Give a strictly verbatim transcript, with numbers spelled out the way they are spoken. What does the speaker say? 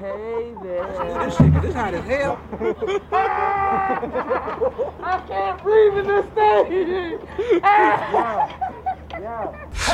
Hey there. Let's do this shit, cause it's hot as hell. I can't breathe in this thing. Yeah, yeah.